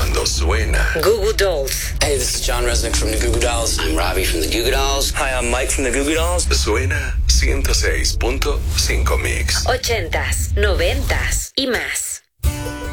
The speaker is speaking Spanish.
cuando suena. Goo Goo Dolls. Hey, this is John Resnick from the Goo Goo Dolls. I'm Robbie from the Goo Goo Dolls. Hi, I'm Mike from the Goo Goo Dolls. Suena 106.5 Mix. 80s, 90s y más.